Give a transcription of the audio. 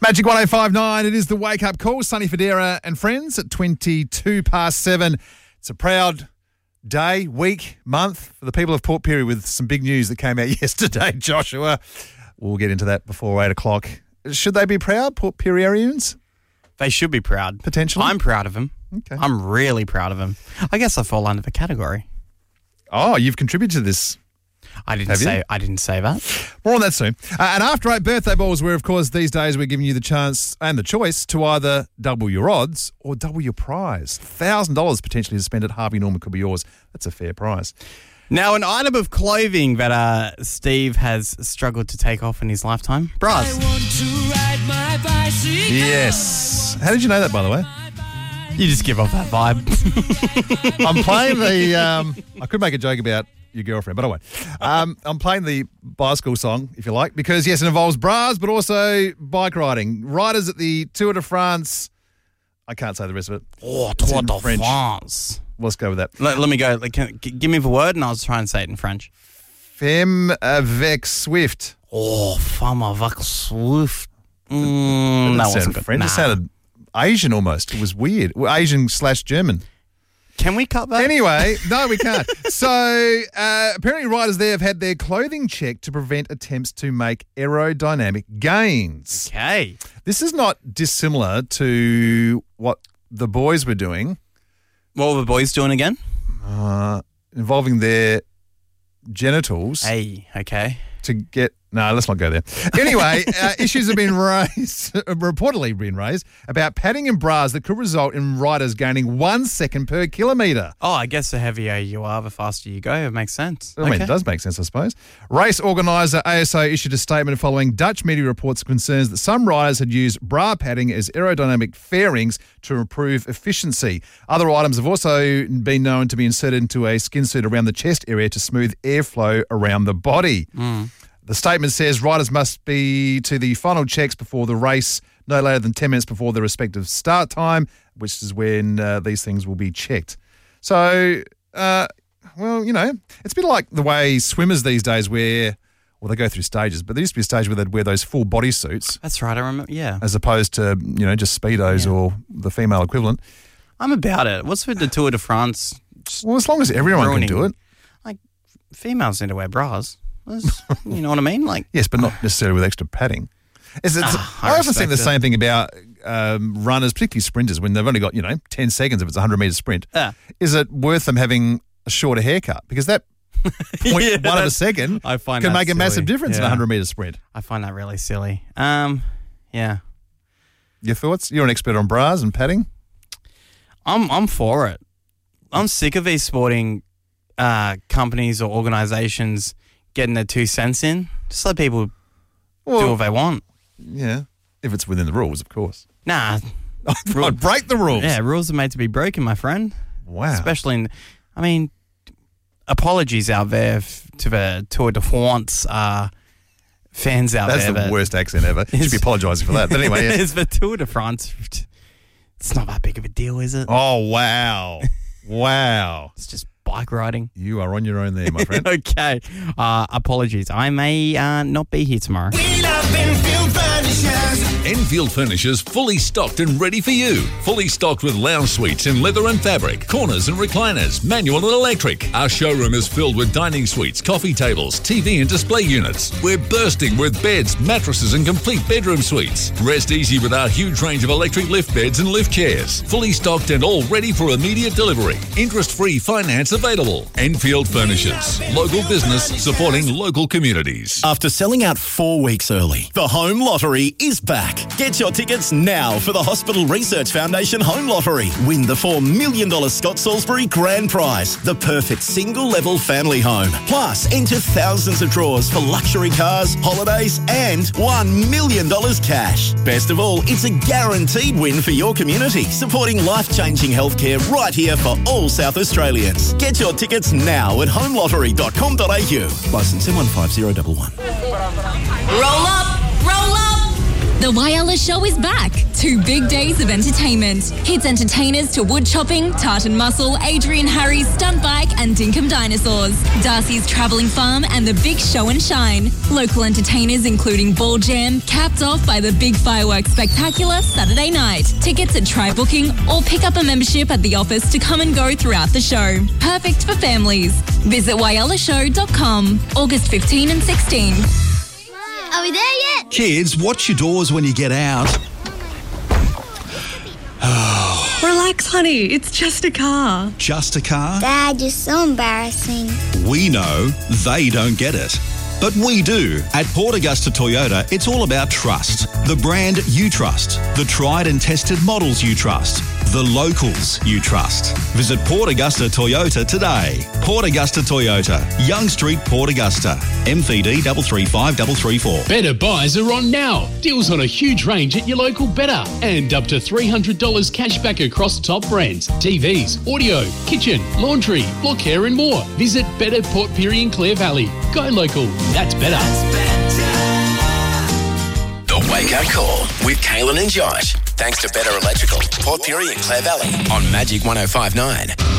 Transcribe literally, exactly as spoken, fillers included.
Magic one oh five nine, it is the wake-up call. Sonny Fodera and friends at twenty-two past seven. It's a proud day, week, month for the people of Port Pirie with some big news that came out yesterday, Joshua. We'll get into that before eight o'clock. Should they be proud, Port Pirieans? They should be proud. Potentially? I'm proud of them. Okay. I'm really proud of them. I guess I fall under the category. Oh, you've contributed to this. I didn't Have say you? I didn't say that. More on that soon. Uh, and after eight birthday balls, where, of course, these days we're giving you the chance and the choice to either double your odds or double your prize. one thousand dollars potentially to spend at Harvey Norman could be yours. That's a fair prize. Now, an item of clothing that uh, Steve has struggled to take off in his lifetime. Bras. I want to ride my bicycle. Yes. How did you know that, by the way? You just give off that vibe. I'm playing the... Um, I could make a joke about your girlfriend, but I won't. Um, I'm playing the bicycle song, if you like, because, yes, it involves bras, but also bike riding. Riders at the Tour de France... I can't say the rest of it. Oh, It's Tour in de French. France. Let's go with that. Let, let me go. Like, can, g- give me the word and I'll try and say it in French. Femme avec Swift. Oh, femme avec Swift. Mm, Didn't that sound wasn't good. French. Nah. It sounded Asian almost. It was weird. Well, Asian slash German. Can we cut that? Anyway, no, we can't. So uh, apparently riders there have had their clothing checked to prevent attempts to make aerodynamic gains. Okay. This is not dissimilar to what the boys were doing, What were the boys doing again? uh, involving their genitals Hey, okay. to get... No, let's not go there. Anyway, uh, issues have been raised, reportedly been raised, about padding and bras that could result in riders gaining one second per kilometre. Oh, I guess the heavier you are, the faster you go. It makes sense. I mean, Okay. it does make sense, I suppose. Race organiser A S O issued a statement following Dutch media reports of concerns that some riders had used bra padding as aerodynamic fairings to improve efficiency. Other items have also been known to be inserted into a skin suit around the chest area to smooth airflow around the body. Mm. The statement says riders must be to the final checks before the race no later than ten minutes before their respective start time, which is when uh, these things will be checked. So, uh, well, you know, it's a bit like the way swimmers these days wear, well, they go through stages, but there used to be a stage where they'd wear those full body suits That's right. I remember. Yeah. as opposed to, you know, just Speedos Yeah. or the female equivalent. I'm about it. What's with the Tour de France? Just Well, as long as everyone ruining- can do it. Like, females need to wear bras. That's- you know what I mean? Like, Yes, but not necessarily with extra padding. It's, it's, Ah, I I often think respect the it. same thing about um, runners, particularly sprinters, when they've only got, you know, ten seconds if it's a hundred metre sprint. Yeah. Is it worth them having a shorter haircut? Because that point Yeah, one of a that's- second I find can that make a massive silly. difference in a Yeah. hundred metre sprint. I find that really silly. Um, yeah. Your thoughts? You're an expert on bras and padding. I'm I'm for it. I'm sick of these sporting uh, companies or organisations getting their two cents in. Just let people do Well, what they want. yeah, if it's within the rules, of course. Nah. I'd break the rules. Yeah, rules are made to be broken, my friend. Wow. Especially in, I mean, apologies out there f- to the Tour de France uh, fans out That's there. the that- worst accent ever. You should be apologising for that. But anyway, yeah. It's the Tour de France. It's not that big of a deal, is it? Oh, wow. Wow. It's just bike riding. You are on your own there, my friend. Okay. Uh, apologies. I may uh, not be here tomorrow. We love Enfield Furnishers. Enfield Furnishers fully stocked and ready for you. Fully stocked with lounge suites in leather and fabric, corners and recliners, manual and electric. Our showroom is filled with dining suites, coffee tables, T V and display units. We're bursting with beds, mattresses and complete bedroom suites. Rest easy with our huge range of electric lift beds and lift chairs. Fully stocked and all ready for immediate delivery. Interest-free finance available. Enfield Furnishers. Local business supporting local communities. After selling out four weeks early, the Home Lottery is back. Get your tickets now for the Hospital Research Foundation Home Lottery. Win the four million dollars Scott Salisbury Grand Prize, the perfect single-level family home. Plus, enter thousands of draws for luxury cars, holidays, and one million dollars cash. Best of all, it's a guaranteed win for your community, supporting life-changing healthcare right here for all South Australians. Get your tickets now at home lottery dot com dot a u. Licence M one five zero one one. Roll up, roll up. The Whyalla Show is back. Two big days of entertainment. Hits entertainers to wood chopping, Tartan Muscle, Adrian Harry's stunt bike and Dinkum Dinosaurs. Darcy's Travelling Farm and the Big Show and Shine. Local entertainers including Ball Jam, capped off by the Big Fireworks Spectacular Saturday night. Tickets at Try Booking or pick up a membership at the office to come and go throughout the show. Perfect for families. Visit whyalla show dot com, August fifteenth and sixteenth. Are we there yet? Kids, watch your doors when you get out. Relax, honey. It's just a car. Just a car? Dad, you're so embarrassing. We know they don't get it. But we do. At Port Augusta Toyota, it's all about trust. The brand you trust. The tried and tested models you trust. The locals you trust. Visit Port Augusta Toyota today. Port Augusta Toyota, Young Street, Port Augusta. M V D three three five three three four. Better buys are on now. Deals on a huge range at your local Better. And up to three hundred dollars cash back across top brands. T Vs, audio, kitchen, laundry, block hair and more. Visit Better Port Pirie in Clare Valley. Go local. That's better. The Wake Up Call with Kaylin and Josh. Thanks to Better Electrical, Port Pirie and Clare Valley on Magic one oh five point nine.